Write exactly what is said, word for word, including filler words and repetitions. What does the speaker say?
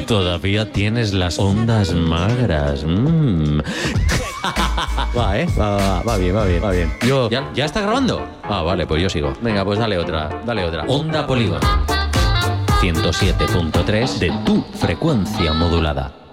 Todavía tienes las ondas magras. Mm. Va, ¿eh? Va, va, va bien, va bien, va bien. Yo, ¿ya, ¿ya está grabando? Ah, vale, pues yo sigo. Venga, pues dale otra, dale otra. Onda Polígono ciento siete punto tres de tu frecuencia modulada.